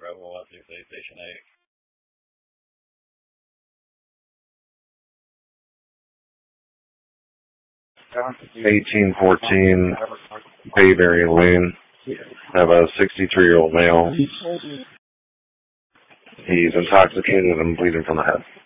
Bravo 168, Station 1814 Bayberry Lane. Have a 63-year-old male. He's intoxicated and bleeding from the head.